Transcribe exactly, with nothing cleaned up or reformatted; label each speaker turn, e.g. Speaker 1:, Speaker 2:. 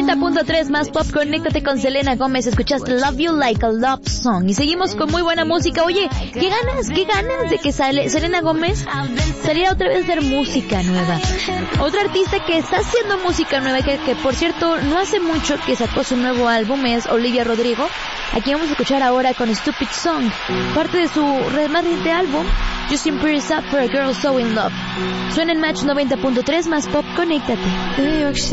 Speaker 1: noventa punto tres más pop, conéctate con Selena Gómez, escuchaste Love You Like a Love Song y seguimos con muy buena música. Oye, qué ganas, qué ganas de que sale Selena Gómez saliera otra vez a hacer música nueva. Otra artista que está haciendo música nueva, que, que por cierto no hace mucho que sacó su nuevo álbum, es Olivia Rodrigo. Aquí vamos a escuchar ahora con Stupid Song, parte de su más reciente álbum, Just Impress Up for a Girl So In Love. Suena en Match noventa punto tres más pop, conéctate.